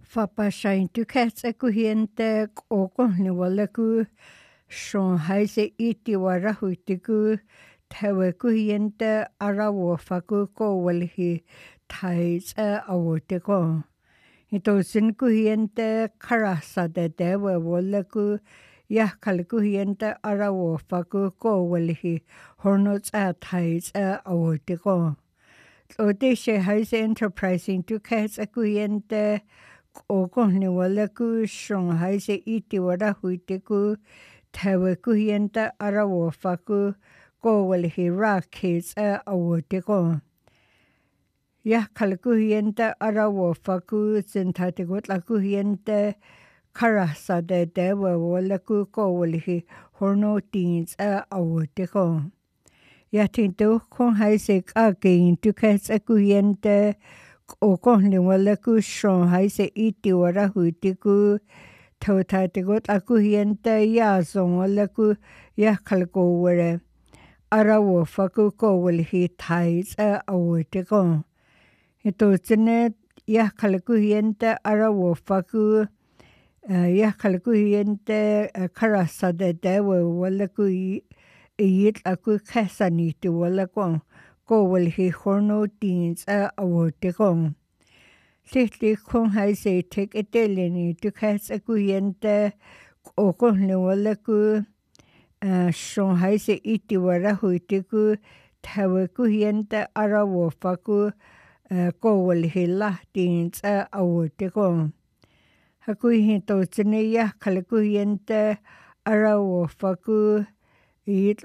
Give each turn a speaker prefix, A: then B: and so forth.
A: Fapasain tykätsä kuhiente koko ni wala ku shon haise iti wara huiti ku tawe kuhiente arawo faku ko walhi taitsa awote ko. Ito sin kuhiente karasa de dewe wala ku yahkal kuhiente arawo faku ko walhi horno tsa taitsa awote ko. Ode she haise enterprising tykätsä kuhiente Oko ni wala ku shong haise iti wara huite ku tawe kuhienta arawo faku ko walhi rakis awote ko. Yahkal kuhienta arawo faku zintate gotla kuhienta karasa de dewe wala ku ko walhi horno tins awote ko. Yatinto kong haise kakin tykätsä kuhienta Oko ni wala ku shon haise iti wara huiti ku tautate gotla kuhienta yason wala ku yahkal ko wara arawo faku ko walhi taitsa awote ko. Ito zine yahkal kuhienta arawo faku yahkal kuhienta karasa de dewe wala ku iyitla ku kasaniti wala ko walhi horno tins awote ko. Sihti kong haise tek eteleni tykätsä kuhiente oko ni wala ku shon haise iti wara huiti ku tawe kuhiente arawo faku ko walhi lahtins awote ko. Hakuihin totsine yahkal kuhiente arawo faku